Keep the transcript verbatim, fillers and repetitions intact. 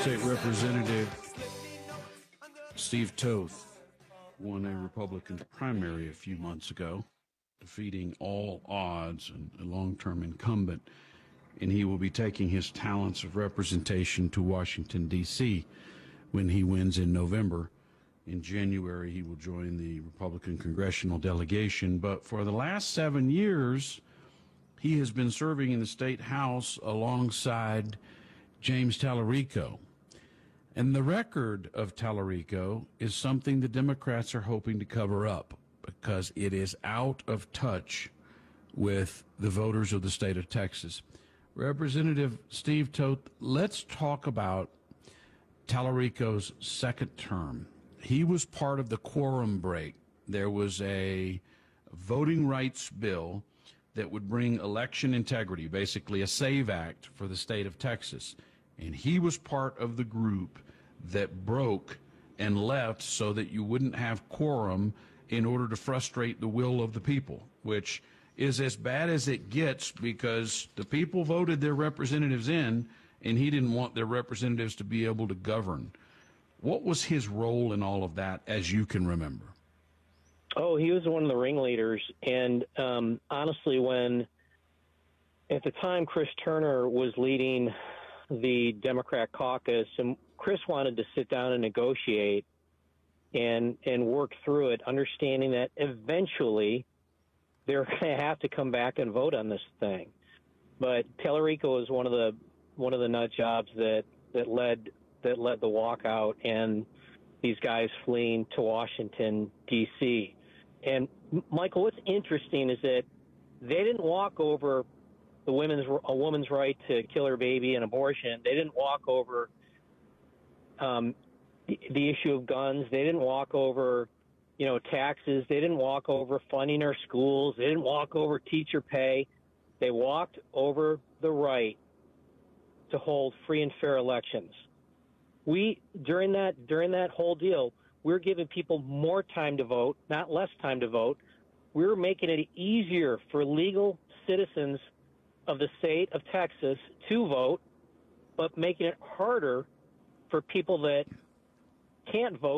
State Representative Steve Toth won a Republican primary a few months ago, defeating all odds and a long-term incumbent, and he will be taking his talents of representation to Washington, D C when he wins in November. In January, he will join the Republican congressional delegation, but for the last seven years, he has been serving in the state house alongside James Tallarico. And the record of Tallarico is something the Democrats are hoping to cover up because it is out of touch with the voters of the state of Texas. Representative Steve Toth, let's talk about Tallarico's second term. He was part of the quorum break. There was a voting rights bill that would bring election integrity, basically a SAVE Act for the state of Texas. And he was part of the group that broke and left so that you wouldn't have quorum in order to frustrate the will of the people, which is as bad as it gets because the people voted their representatives in, and he didn't want their representatives to be able to govern. What was his role in all of that, as you can remember? Oh, he was one of the ringleaders. And um, honestly, when at the time Chris Turner was leading the Democrat caucus, and Chris wanted to sit down and negotiate and and work through it, understanding that eventually they're going to have to come back and vote on this thing. But Tallarico was one of the one of the nut jobs that that led that led the walkout and these guys fleeing to Washington, D C. And Michael, what's interesting is that they didn't walk over the women's a woman's right to kill her baby and abortion. They didn't walk over um, the, the issue of guns. They didn't walk over, you know, taxes. They didn't walk over funding our schools. They didn't walk over teacher pay. They walked over the right to hold free and fair elections. We during that during that whole deal, we're giving people more time to vote, not less time to vote. We're making it easier for legal citizens of the state of Texas to vote, but making it harder for people that can't vote